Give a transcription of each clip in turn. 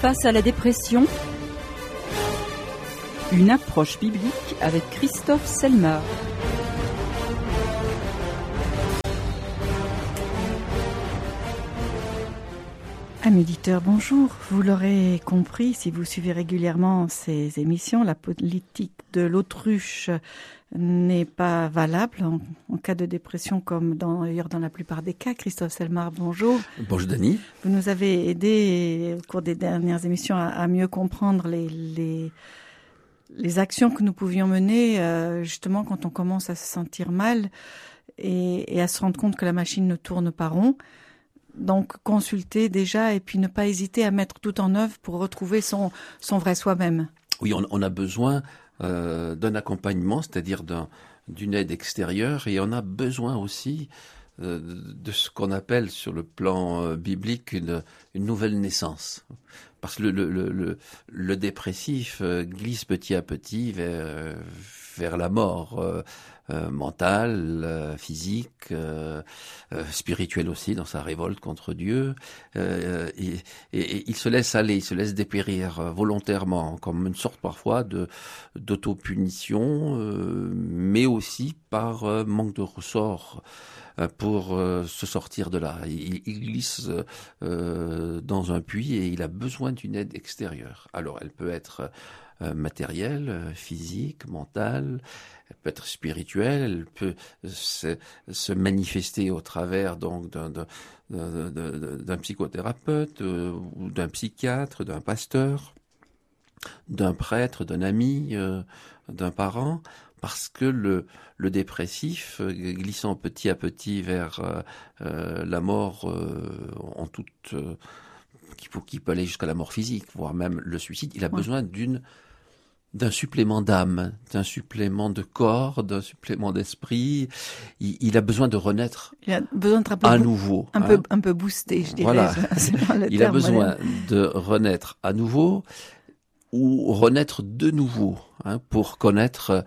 Face à la dépression, une approche biblique avec Christophe Selmar. Amis auditeurs, bonjour. Vous l'aurez compris, si vous suivez régulièrement ces émissions, la politique de l'autruche n'est pas valable en cas de dépression comme d'ailleurs dans la plupart des cas. Christophe Selmar, bonjour. Bonjour Dany. Vous nous avez aidé au cours des dernières émissions à mieux comprendre les actions que nous pouvions mener justement quand on commence à se sentir mal et à se rendre compte que la machine ne tourne pas rond. Donc consulter déjà et puis ne pas hésiter à mettre tout en œuvre pour retrouver son vrai soi-même. Oui, on a besoin d'un accompagnement, c'est-à-dire d'une aide extérieure, et on a besoin aussi de ce qu'on appelle sur le plan biblique une nouvelle naissance. Parce que le dépressif glisse petit à petit vers la mort mentale, physique, spirituelle aussi dans sa révolte contre Dieu. Et il se laisse aller, il se laisse dépérir volontairement, comme une sorte parfois d'autopunition, mais aussi par manque de ressort pour se sortir de là. Il glisse dans un puits et il a besoin d'une aide extérieure. Alors elle peut être matérielle, physique, mentale, elle peut être spirituelle, elle peut se manifester au travers donc d'un psychothérapeute ou d'un psychiatre, d'un pasteur, d'un prêtre, d'un ami, d'un parent. Parce que le dépressif, glissant petit à petit vers la mort en toute, qui peut aller jusqu'à la mort physique, voire même le suicide, il a besoin d'un supplément d'âme, d'un supplément de corps, d'un supplément d'esprit. Il a besoin de renaître. Il a besoin d'être à nouveau, un peu boosté, je dirais. Voilà. Il a besoin de renaître à nouveau ou renaître de nouveau, pour connaître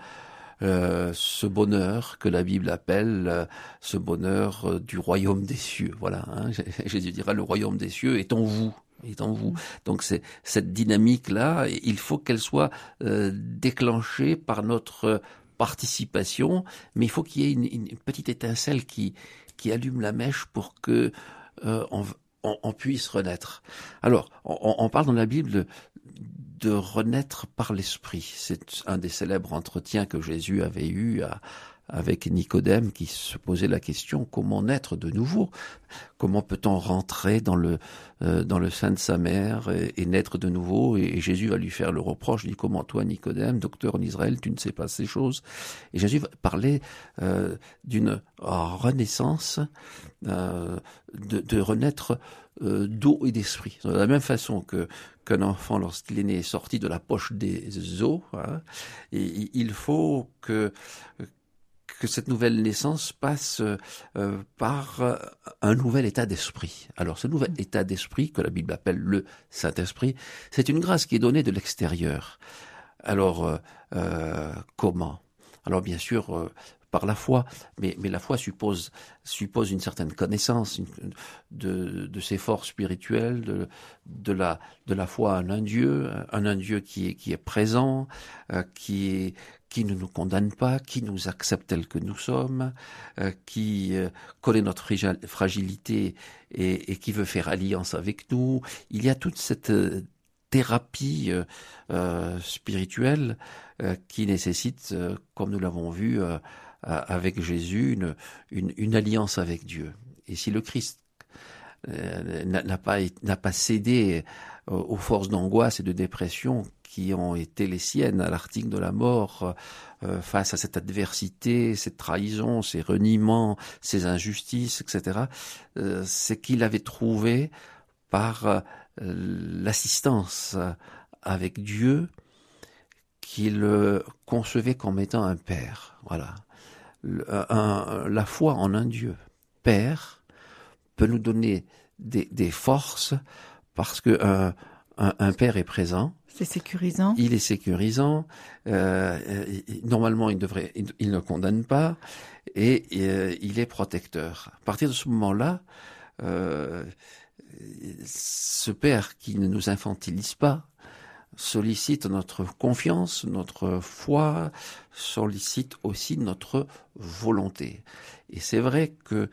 ce bonheur que la Bible appelle ce bonheur du royaume des cieux. Voilà, Jésus dira le royaume des cieux est en vous. Donc c'est cette dynamique-là, il faut qu'elle soit déclenchée par notre participation, mais il faut qu'il y ait une petite étincelle qui allume la mèche pour que on puisse renaître. Alors, on parle dans la Bible de renaître par l'esprit. C'est un des célèbres entretiens que Jésus avait eu avec Nicodème, qui se posait la question: comment naître de nouveau? Comment peut-on rentrer dans le sein de sa mère et naître de nouveau? Et Jésus va lui faire le reproche, il dit: comment toi, Nicodème, docteur en Israël, tu ne sais pas ces choses? Et Jésus va parler d'une renaissance, de renaître d'eau et d'esprit. De la même façon qu'un enfant, lorsqu'il est né, est sorti de la poche des os, et il faut que cette nouvelle naissance passe par un nouvel état d'esprit. Alors ce nouvel état d'esprit, que la Bible appelle le Saint-Esprit, c'est une grâce qui est donnée de l'extérieur. Alors comment? Alors bien sûr par la foi, mais la foi suppose une certaine connaissance de ses forces spirituelles, de la foi en un Dieu qui est présent, qui ne nous condamne pas, qui nous accepte tel que nous sommes, qui connaît notre fragilité et qui veut faire alliance avec nous. Il y a toute cette thérapie spirituelle qui nécessite, comme nous l'avons vu avec Jésus, une alliance avec Dieu. Et si le Christ n'a pas cédé aux forces d'angoisse et de dépression qui ont été les siennes à l'article de la mort, face à cette adversité, cette trahison, ces reniements, ces injustices, etc., c'est qu'il avait trouvé par l'assistance avec Dieu qu'il concevait comme étant un père. Voilà. La foi en un Dieu Père peut nous donner des forces parce que un père est présent. C'est sécurisant. Il est sécurisant. Normalement, il ne condamne pas et il est protecteur. À partir de ce moment-là, ce Père qui ne nous infantilise pas sollicite notre confiance, notre foi, sollicite aussi notre volonté. Et c'est vrai que